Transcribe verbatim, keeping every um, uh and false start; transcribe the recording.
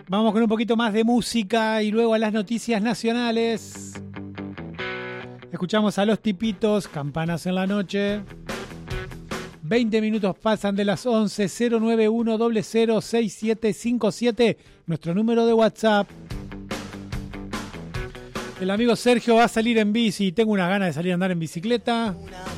Vamos con un poquito más de música y luego a las noticias nacionales. Escuchamos a Los Tipitos, Campanas en la Noche. veinte minutos pasan de las once. Cero nueve uno cero cero seis siete cinco siete, nuestro número de WhatsApp. El amigo Sergio va a salir en bici. Tengo unas ganas de salir a andar en bicicleta.